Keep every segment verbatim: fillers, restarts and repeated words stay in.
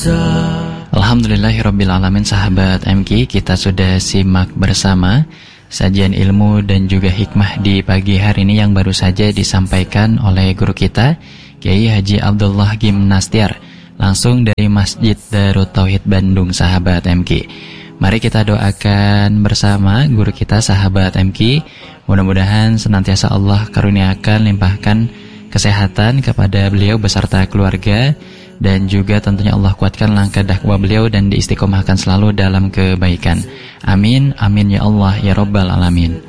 Alhamdulillahirrabbilalamin, sahabat M K, kita sudah simak bersama sajian ilmu dan juga hikmah di pagi hari ini yang baru saja disampaikan oleh guru kita Kiai Haji Abdullah Gimnastiar langsung dari Masjid Darut Tauhid Bandung, sahabat M K. Mari kita doakan bersama guru kita, sahabat M K. Mudah-mudahan senantiasa Allah karuniakan limpahkan kesehatan kepada beliau beserta keluarga, dan juga tentunya Allah kuatkan langkah dakwah beliau dan diistiqomahkan selalu dalam kebaikan. Amin, amin ya Allah ya Rabbal Alamin.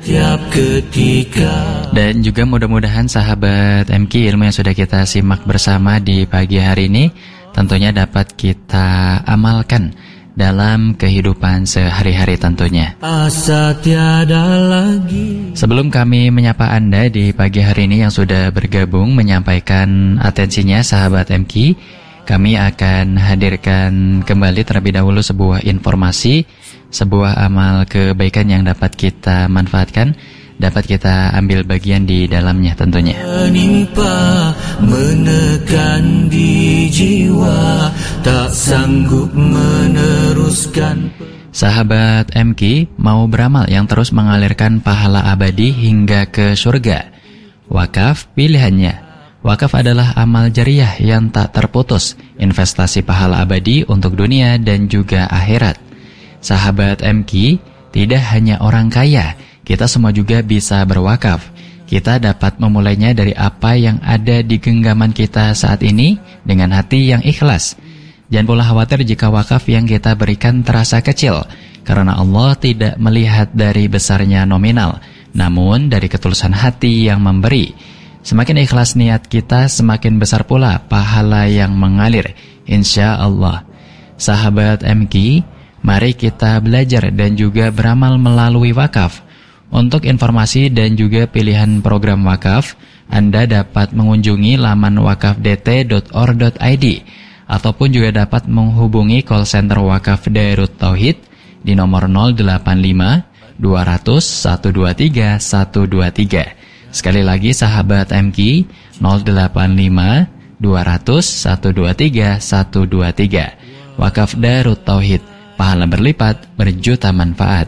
Dan juga mudah-mudahan sahabat M K, ilmu yang sudah kita simak bersama di pagi hari ini tentunya dapat kita amalkan dalam kehidupan sehari-hari tentunya. Asa tiada lagi. Sebelum kami menyapa Anda di pagi hari ini yang sudah bergabung menyampaikan atensinya, sahabat M K, kami akan hadirkan kembali terlebih dahulu sebuah informasi, sebuah amal kebaikan yang dapat kita manfaatkan, dapat kita ambil bagian di dalamnya tentunya. Menimpa, menekan di jiwa, tak sanggup meneruskan. Sahabat M K, mau beramal yang terus mengalirkan pahala abadi hingga ke surga? Wakaf pilihannya. Wakaf adalah amal jariah yang tak terputus, investasi pahala abadi untuk dunia dan juga akhirat. Sahabat M K, tidak hanya orang kaya, kita semua juga bisa berwakaf. Kita dapat memulainya dari apa yang ada di genggaman kita saat ini dengan hati yang ikhlas. Jangan pula khawatir jika wakaf yang kita berikan terasa kecil, karena Allah tidak melihat dari besarnya nominal, namun dari ketulusan hati yang memberi. Semakin ikhlas niat kita, semakin besar pula pahala yang mengalir, insya Allah. Sahabat M K, mari kita belajar dan juga beramal melalui wakaf. Untuk informasi dan juga pilihan program wakaf, Anda dapat mengunjungi laman wakaf d t dot or dot i d ataupun juga dapat menghubungi call center wakaf Darut Tauhid di nomor nol delapan lima dua nol nol satu dua tiga satu dua tiga. Sekali lagi sahabat M K, nol delapan lima dua nol nol satu dua tiga satu dua tiga. Wakaf Darut Tauhid, pahala berlipat, berjuta manfaat.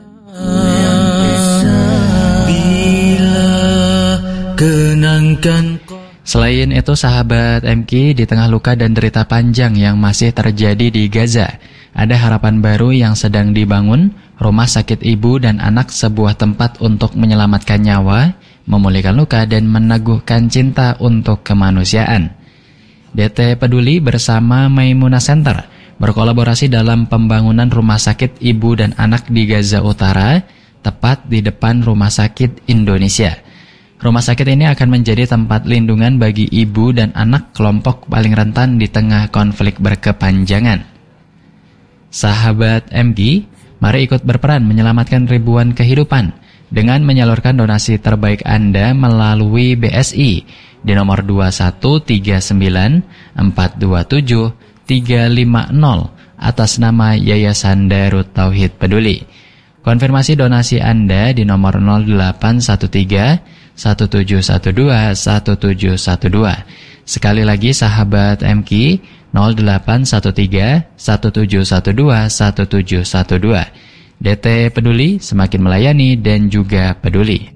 Selain itu sahabat M K, di tengah luka dan derita panjang yang masih terjadi di Gaza, ada harapan baru yang sedang dibangun, rumah sakit ibu dan anak, sebuah tempat untuk menyelamatkan nyawa, memulihkan luka dan meneguhkan cinta untuk kemanusiaan. D T Peduli bersama Maimunah Center berkolaborasi dalam pembangunan rumah sakit ibu dan anak di Gaza Utara, tepat di depan Rumah Sakit Indonesia. Rumah sakit ini akan menjadi tempat lindungan bagi ibu dan anak kelompok paling rentan di tengah konflik berkepanjangan. Sahabat M K, mari ikut berperan menyelamatkan ribuan kehidupan dengan menyalurkan donasi terbaik Anda melalui B S I di nomor dua satu tiga sembilan empat dua tujuh tiga lima nol atas nama Yayasan Darut Tauhid Peduli. Konfirmasi donasi Anda di nomor nol delapan satu tiga satu tujuh satu dua satu tujuh satu dua. Sekali lagi sahabat M K, nol delapan satu tiga satu tujuh satu dua satu tujuh satu dua. D T Peduli, semakin melayani dan juga peduli.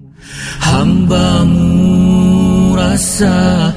Hambamu rasa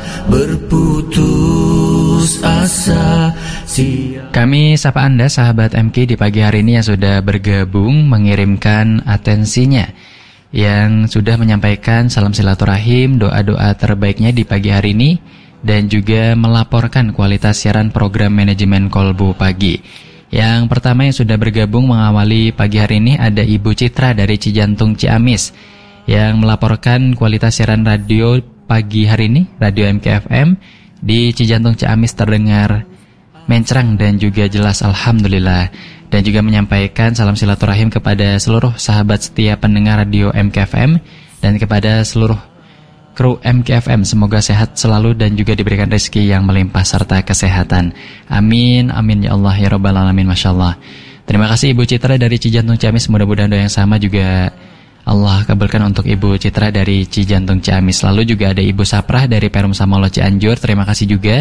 berputus asa. Kami sapa Anda sahabat M K di pagi hari ini yang sudah bergabung mengirimkan atensinya, yang sudah menyampaikan salam silaturahim, doa-doa terbaiknya di pagi hari ini, dan juga melaporkan kualitas siaran program manajemen Kolbu Pagi. Yang pertama yang sudah bergabung mengawali pagi hari ini ada Ibu Citra dari Cijantung Ciamis, yang melaporkan kualitas siaran radio pagi hari ini, radio M K F M di Cijantung Ciamis terdengar mencrang dan juga jelas, alhamdulillah. Dan juga menyampaikan salam silaturahim kepada seluruh sahabat setia pendengar radio M K F M dan kepada seluruh kru M K F M, semoga sehat selalu dan juga diberikan rezeki yang melimpah serta kesehatan. Amin, amin ya Allah ya Rabbal Alamin, Masya Allah. Terima kasih Ibu Citra dari Cijantung Ciamis, mudah-mudahan doa yang sama juga Allah kabulkan untuk Ibu Citra dari Cijantung Ciamis. Lalu juga ada Ibu Saprah dari Perum Samolo Cianjur, terima kasih juga.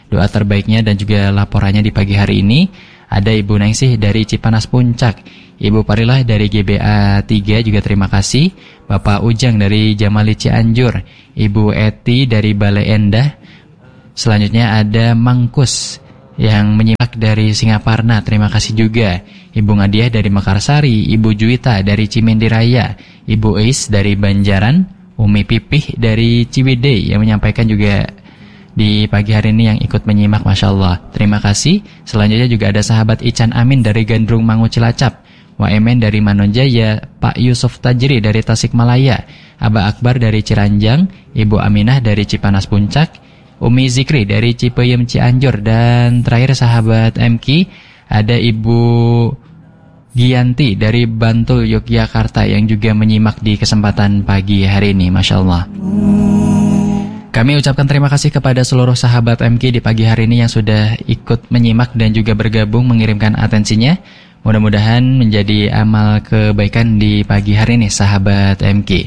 doa terbaiknya dan juga laporannya di pagi hari ini. Ada Ibu Nangsih dari Cipanas Puncak, Ibu Parilah dari G B A tiga juga terima kasih, Bapak Ujang dari Jamali Cianjur, Ibu Eti dari Balai Endah. Selanjutnya ada Mangkus yang menyimak dari Singaparna, terima kasih juga. Ibu Ngadiah dari Mekarsari, Ibu Juwita dari Cimendi Raya, Ibu Eis dari Banjaran, Umi Pipih dari Ciwidey yang menyampaikan juga di pagi hari ini yang ikut menyimak, Masya Allah. Terima kasih. Selanjutnya juga ada sahabat Ican Amin dari Gandrung Mangu Cilacap, Wa Emen dari Manonjaya, Pak Yusuf Tajri dari Tasikmalaya, Aba Akbar dari Ciranjang, Ibu Aminah dari Cipanas Puncak, Umi Zikri dari Cipeyem Cianjur, dan terakhir sahabat M K ada Ibu Gianti dari Bantul Yogyakarta yang juga menyimak di kesempatan pagi hari ini, Masya Allah. Kami ucapkan terima kasih kepada seluruh sahabat M K di pagi hari ini yang sudah ikut menyimak dan juga bergabung mengirimkan atensinya. Mudah-mudahan menjadi amal kebaikan di pagi hari ini, sahabat M K.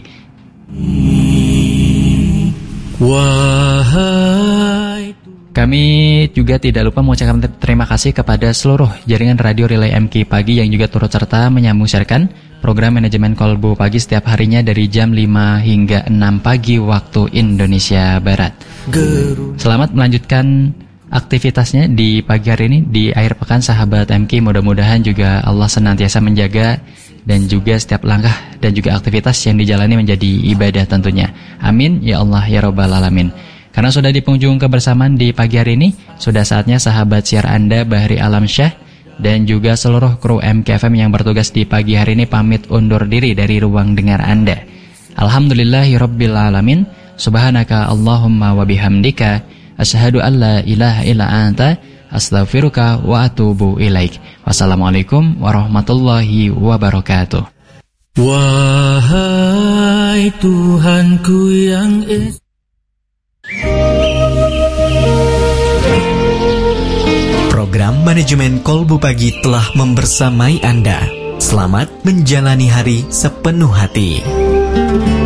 Wahai. Kami juga tidak lupa mengucapkan terima kasih kepada seluruh jaringan radio Relay M K Pagi yang juga turut serta menyambung siarkan program manajemen Kolbu Pagi setiap harinya dari jam lima hingga enam pagi waktu Indonesia Barat. Selamat melanjutkan aktivitasnya di pagi hari ini di akhir pekan, sahabat M K. Mudah-mudahan juga Allah senantiasa menjaga dan juga setiap langkah dan juga aktivitas yang dijalani menjadi ibadah tentunya. Amin ya Allah ya Rabbal Alamin. Karena sudah di penghujung kebersamaan di pagi hari ini, sudah saatnya sahabat siar Anda Bahri Alamsyah dan juga seluruh kru M K F M yang bertugas di pagi hari ini pamit undur diri dari ruang dengar Anda. Alhamdulillahirabbil alamin. Subhanaka Allahumma wa bihamdika asyhadu an la ilaha illa anta astaghfiruka wa atubu ilaik. Wassalamualaikum warahmatullahi wabarakatuh. Wahai Tuhanku yang es Program Manajemen Kolbu Pagi telah membersamai Anda. Selamat menjalani hari sepenuh hati.